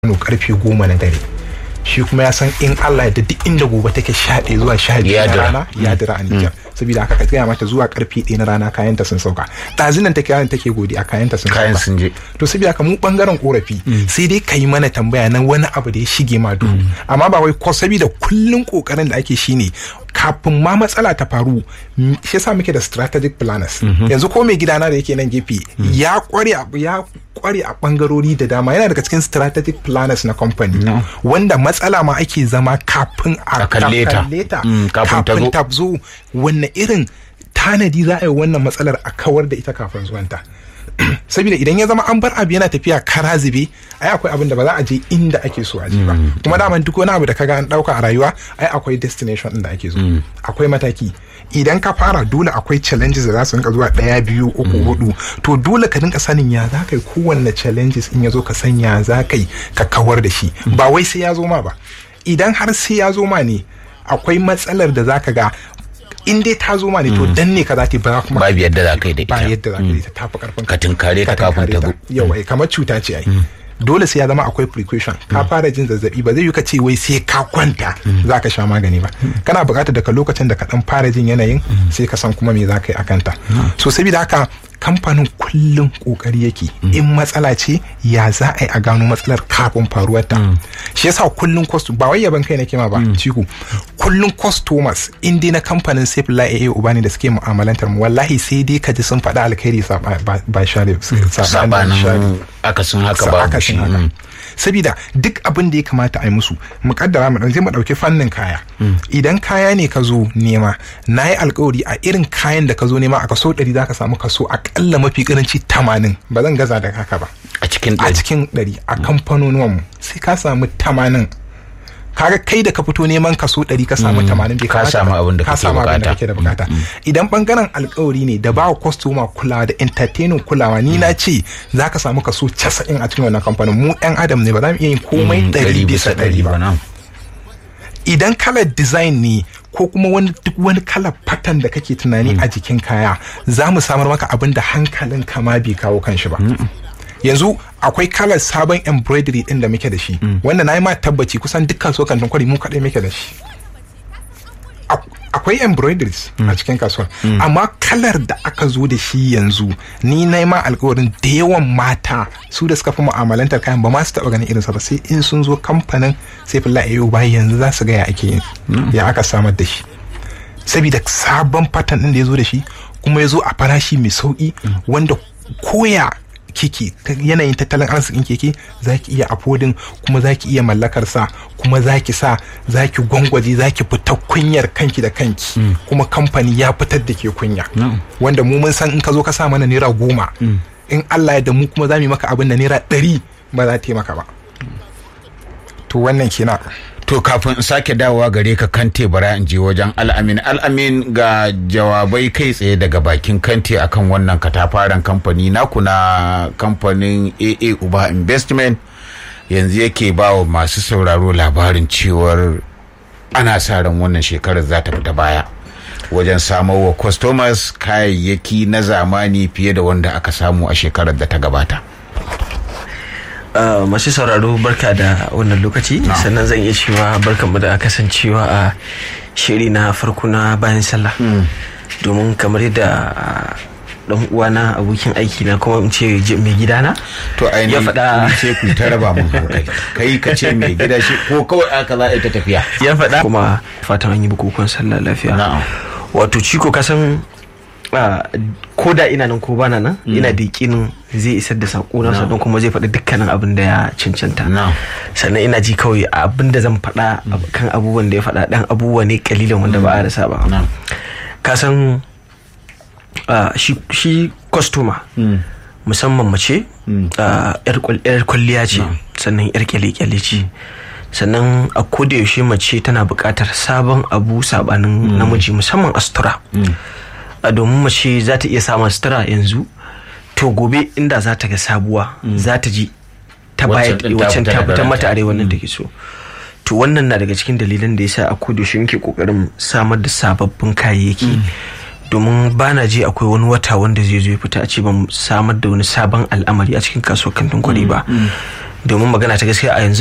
karfe 10 na dare, shi kuma ya san in Allah ya duk inda gobe take 11 zuwa 12 na rana ya dira a Nijar. Saboda haka ka gaya mata zuwa karfe 1 na rana kayanta sun sauka. Ɗazinan take godi a kayanta sun sauka. Sun je. To saboda haka mu bangaren korafi sai dai kai mana tambaya nan wani abu da ya shige ma duhu. Amma ba wai ko saboda kullun kokarin da ake shine kafin ma matsala ta faru, shi yasa muke da strategic planners. Yanzu ko mai gidana da yake nan gefe ya kware a bangarori da dama, yana daga cikin strategic planners na company wanda matsala ma ake zama kafin a kalle ta kafin ta zo, wanne irin tanadi za a yi wannan matsalar a kawar da ita kafin zuwanta. Saboda idan ya zama an bar abu yana tafiya kara zube, ai akwai abin da ba za a je inda ake so a je ba. Kuma daman duk wani abu da kaga an dauka a rayuwa, ai akwai destination din da ake so, akwai mataki. Idan ka fara dole akwai challenges da za su rinka zuwa 1 2 3 4, to dole ka rinka sanin ya za ka yi kowanne challenges in ya zo ka san ya za ka yi ka kawar da shi. Ba wai sai ya zo ma ba, idan har sai ya zo ma ne akwai matsalar da za ka ga in dai ta zo ma ne to dan ne ka za ta ba kuma babu yadda za ka yi da ita, ba yadda za ka yi ta tafi karfin ka tinkare ta kafin ta zo. Yawa kamar cuta ce ai, dole sai ya zama akwai precaution. Ka fara jin zazzabi, ba zai yi ka ce wai sai ka kwanta za ka sha magani ba. Kana buƙatar daga lokacin da ka dan fara jin yanayin sai ka san kuma me za ka yi akan ta. So saboda haka kamfanin kullum kokari yake in matsala ce ya za a yi a gano matsalar kafin faruwar ta. Shi yasa kullum ba wai yaban kai nake ma ba ciku, kullum customers in dai na kamfanin Saifullah Ubani da suke mu'amalantar mu, wallahi sai dai ka ji sun faɗa alkhairi ba share sabanin akasin haka ba shi. Sabida duk abin da ya kamata a yi musu, mu kaddara mu ɗauki fannin kaya. Idan kaya ne ka zo nema, na yi alkawari a irin kayan da ka zo nema a kaso 100 za ka samu kaso akalla mafi karanci 80, ba zan gaza da haka ba. A cikin 100 a kamfanonuwanmu sai ka samu 80. Kaga kai da ka fito neman kaso 100 ka samu 80, bai ka samu abin da kake da bukata. Idan bangaren alkawari ne da bawa customer kulawa da entertaining kulawa, ni na ce za ka samu kaso 90 a cikin wannan kamfanin. Mu yan adam ne, ba za mu iya yin komai 100% ba. Idan kalar design ne ko kuma duk wani kalar pattern da kake tunani a jikin kaya, za mu samar maka abin da hankalin kama bai kawo kanshi ba. Yanzu akwai kalar sabon embroidery din da muke da shi, wanda na yi ma tabbaci kusan dukkan so kantin kwari mu kaɗai muke da shi. Akwai embroideries a cikin kasuwar, amma kalar da aka zo da shi yanzu, ni na yi ma alkawarin da yawan mata su da suka fi mu'amalantar kayan ba ma su taɓa ganin irinsa ba, sai in sun zo kamfanin Saifullah Ubani yanzu za su ga ya ake yin, ya aka samar da shi. Sabida sabon pattern din da ya zo da shi kuma ya zo a farashi mai sauki, wanda koya keke yanayin tattalin arzikin keke za ki iya affording, kuma za ki iya mallakar sa, kuma za ki sa, za ki gwangwaje, za ki fita kunyar kanki da kanki, kuma kamfani ya fitar da ke kunya, wanda mu mun san in ka zo ka sa mana naira 10, in Allah ya da mu kuma za mu yi maka abin da naira 100 ba za ta yi maka ba. To wannan kenan. To kafin in sake dawowa gare ka Kante, bara in je wajen Al'amin ga jawabai kai tsaye daga bakin Kante akan wannan katafaren kamfani naku na kamfanin AA Uba Investment. Yanzu yake ba wa masu sauraro labarin cewar ana sa ran wannan shekarar za ta fita baya wajen samar wa customers kayayyaki na zamani fiye da wanda aka samu a shekarar da ta gabata. Masu sauraro barka da wannan lokaci, sannan zan iya cewa barkanmu da kasancewa a shiri na farko na bayan sallah, domin kamar yadda dan uwana abokin aiki na kuma in ce mai gidana to ya faɗa, ce ku ta raba mun hankali, kai ka ce mai gida shi ko kawai aka za a ta tafiya, ya faɗa kuma fatan an yi bukukuwan sallah lafiya. Wato ciko kasan ko da ina nan ko bana nan, ina da yakinin zai isar da sako na, sannan kuma zai faɗi dukkanin abin da ya cancanta. Sannan ina ji kawai abin da zan faɗa kan abubuwan da ya faɗa ɗan abubuwa ne kalilan wanda ba a rasa ba. Ka san shi customer musamman mace yar kwalliya ce, sannan yar kyale-kyale ce, sannan a koda yaushe mace tana buƙatar sabon abu sabanin namiji, musamman a sutura. Domin mace za ta iya samun sutura yanzu, to gobe inda za ta ga sabuwa za ta ji ta bayar waccan ta fitar mata arewa nan take so. To wannan na daga cikin dalilan da yasa a kodayaushe muke kokarin samar da sababbin kayayyaki, domin bana ji akwai wani wata wanda zai zo ya fita a ce ban samar da wani sabon al'amari a cikin kasuwar kantin kwari ba. domin magana ta gaskiya a yanzu